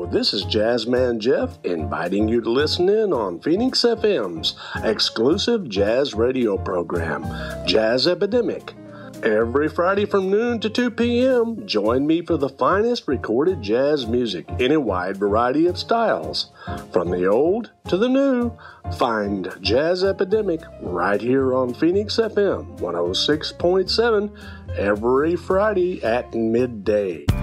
this is Jazzman Jeff inviting you to listen in on Phoenix FM's exclusive jazz radio program, Jazz Epidemic. Every Friday from noon to 2 p.m., join me for the finest recorded jazz music in a wide variety of styles. From the old to the new, find Jazz Epidemic right here on Phoenix FM 106.7 every Friday at midday.